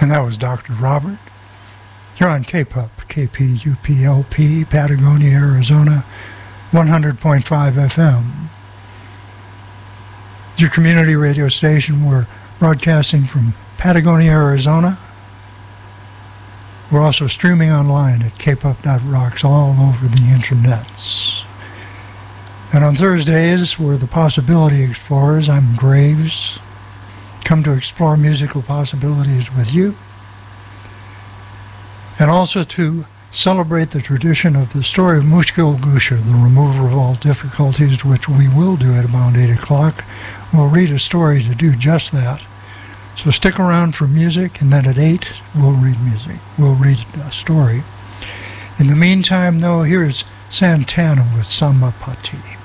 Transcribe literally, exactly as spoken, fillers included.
And that was Doctor Robert. You're on K P U P, K P U P L P, Patagonia, Arizona, one hundred point five F M. It's your community radio station. We're broadcasting from Patagonia, Arizona. We're also streaming online at k p u p dot rocks all over the internets. And on Thursdays, we're the Possibility Explorers. I'm Graves. Come to explore musical possibilities with you. And also to celebrate the tradition of the story of Mushkil Gusha, the remover of all difficulties, which we will do at about eight o'clock. We'll read a story to do just that. So stick around for music, and then at eight, we'll read music. We'll read a story. In the meantime, though, here's Santana with Samba Pati.